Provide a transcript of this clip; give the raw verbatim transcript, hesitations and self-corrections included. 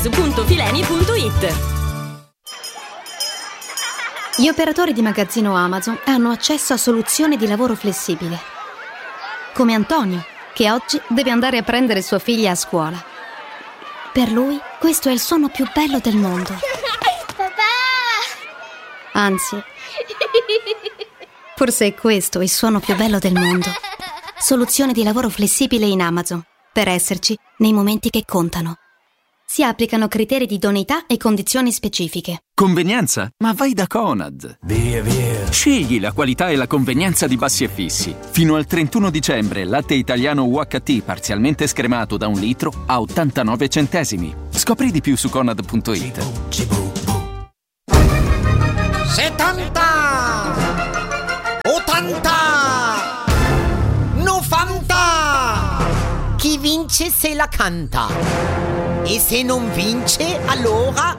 su punto fileni punto it. Gli operatori di magazzino Amazon hanno accesso a soluzioni di lavoro flessibile. Come Antonio, che oggi deve andare a prendere sua figlia a scuola. Per lui, questo è il suono più bello del mondo. Papà! Anzi, forse è questo il suono più bello del mondo. Soluzione di lavoro flessibile in Amazon, per esserci nei momenti che contano. Si applicano criteri di idoneità e condizioni specifiche. Convenienza? Ma vai da Conad. Via, via. Scegli la qualità e la convenienza di Bassi e Fissi. Fino al trentuno dicembre, latte italiano U H T parzialmente scremato da un litro a ottantanove centesimi. Scopri di più su conad punto it. settanta ottanta novanta. Chi vince se la canta. E se non vince, allora